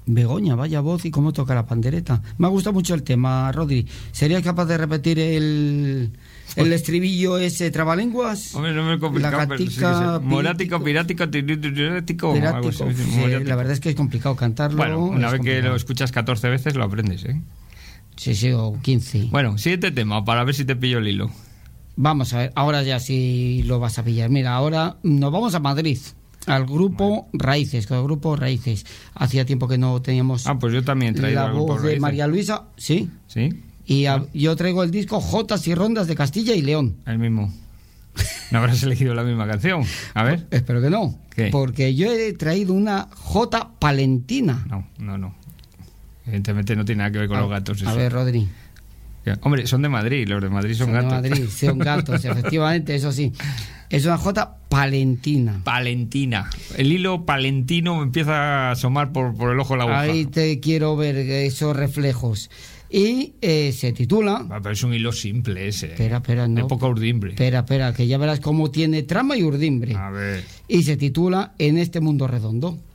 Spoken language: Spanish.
Begoña, vaya voz y cómo toca la pandereta. Me ha gustado mucho el tema, Rodri. ¿Serías capaz de repetir el estribillo ese trabalenguas? Hombre, no me he complicado. La gatica, morático, pirático, tirático. La verdad es que es complicado cantarlo. Bueno, una vez que lo escuchas 14 veces lo aprendes, ¿eh? Sí, o 15. Bueno, siguiente tema, para ver si te pillo el hilo. Vamos a ver, ahora ya sí lo vas a pillar. Mira, ahora nos vamos a Madrid, al grupo Raíces, con el grupo Raíces. Hacía tiempo que no teníamos pues yo también he traído la voz de María Luisa, ¿sí? Sí. Y yo traigo el disco Jotas y Rondas de Castilla y León. El mismo. ¿No habrás elegido la misma canción? A ver. Espero que no. ¿Qué? Porque yo he traído una Jota palentina. No. Evidentemente no tiene nada que ver con los gatos. A ver, Rodri. Hombre, son de Madrid, los de Madrid son gatos. De Madrid, son gatos, efectivamente, eso sí. Es una Jota palentina. Palentina. El hilo palentino empieza a asomar por el ojo de la aguja. Ahí te quiero ver esos reflejos. Y se titula... Pero es un hilo simple ese. Espera, no. De poca urdimbre. Espera, que ya verás cómo tiene trama y urdimbre. A ver. Y se titula En este mundo redondo.